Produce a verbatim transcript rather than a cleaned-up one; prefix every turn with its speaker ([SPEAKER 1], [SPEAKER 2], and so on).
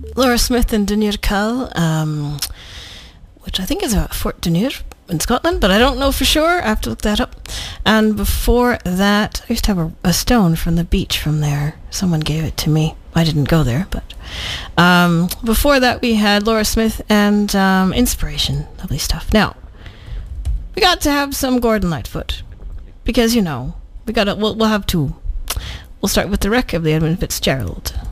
[SPEAKER 1] Laura Smith and Dunir Kal, um, which I think is a Fort Dunir in Scotland, but I don't know for sure. I have to look that up. And before that, I used to have a, a stone from the beach from there. Someone gave it to me. I didn't go there, but um, before that we had Laura Smith and um, Inspiration. Lovely stuff. Now, we got to have some Gordon Lightfoot because, you know, we got to, we'll, we'll have two. We'll start with the wreck of the Edmund Fitzgerald.